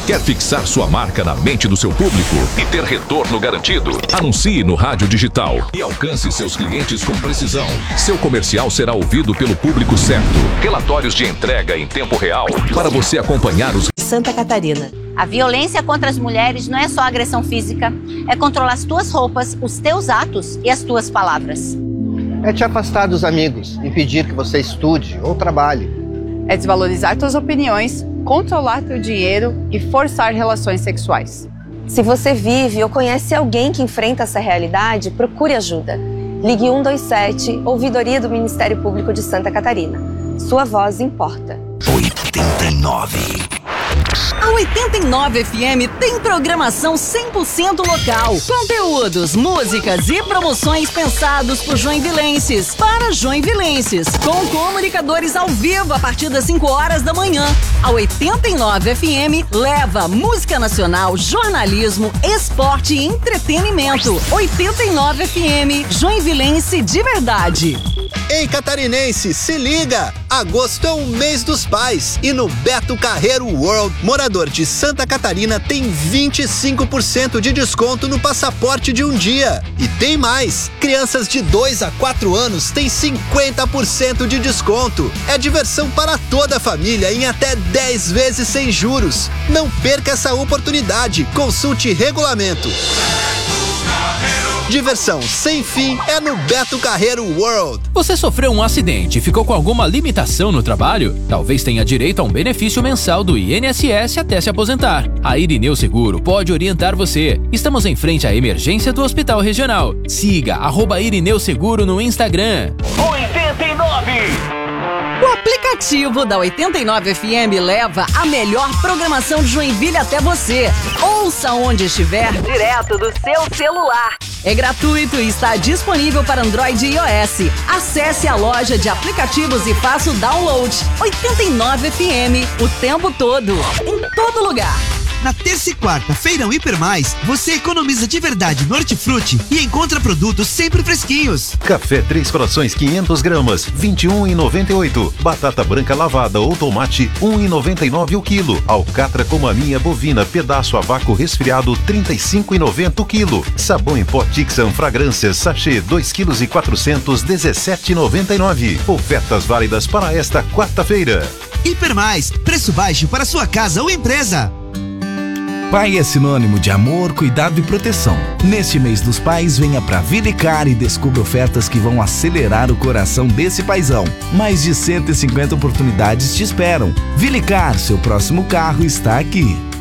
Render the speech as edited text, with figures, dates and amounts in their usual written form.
Quer fixar sua marca na mente do seu público e ter retorno garantido? Anuncie no rádio digital e alcance seus clientes com precisão. Seu comercial será ouvido pelo público certo. Relatórios de entrega em tempo real para você acompanhar os... Santa Catarina. A violência contra as mulheres não é só agressão física, é controlar as tuas roupas, os teus atos e as tuas palavras. É te afastar dos amigos, impedir que você estude ou trabalhe. É desvalorizar tuas opiniões, controlar teu dinheiro e forçar relações sexuais. Se você vive ou conhece alguém que enfrenta essa realidade, procure ajuda. Ligue 127, Ouvidoria do Ministério Público de Santa Catarina. Sua voz importa. 89. A 89 FM tem programação 100% local. Conteúdos, músicas e promoções pensados por joinvilenses para joinvilenses. Com comunicadores ao vivo a partir das 5 horas da manhã. A 89 FM leva música nacional, jornalismo, esporte e entretenimento. 89 FM, joinvilense de verdade. Ei, catarinense, se liga! Agosto é o mês dos pais e no Beto Carreiro World, morador de Santa Catarina tem 25% de desconto no passaporte de um dia. E tem mais! Crianças de 2 a 4 anos têm 50% de desconto. É diversão para toda a família em até 10 vezes sem juros. Não perca essa oportunidade. Consulte regulamento. Diversão sem fim é no Beto Carreiro World. Você sofreu um acidente e ficou com alguma limitação no trabalho? Talvez tenha direito a um benefício mensal do INSS até se aposentar. A Irineu Seguro pode orientar você. Estamos em frente à emergência do Hospital Regional. Siga @Irineu Seguro no Instagram. 89. O aplicativo da 89 FM leva a melhor programação de Joinville até você. Ouça onde estiver, direto do seu celular. É gratuito e está disponível para Android e iOS. Acesse a loja de aplicativos e faça o download. 89 FM, o tempo todo, em todo lugar. Na terça e quarta, Feirão Hiper Mais, você economiza de verdade no Hortifruti e encontra produtos sempre fresquinhos. Café Três Corações 500 gramas, R$ 21,98. Batata branca lavada ou tomate, R$ 1,99 o quilo. Alcatra com maminha bovina, pedaço a vácuo resfriado, R$ 35,90 o quilo. Sabão em pó Tixan Fragrâncias, sachê 2,4 kg, R$ 17,99. Ofertas válidas para esta quarta-feira. Hiper Mais, preço baixo para sua casa ou empresa. Pai é sinônimo de amor, cuidado e proteção. Neste mês dos pais, venha pra Vilicar e descubra ofertas que vão acelerar o coração desse paizão. Mais de 150 oportunidades te esperam. Vilicar, seu próximo carro está aqui.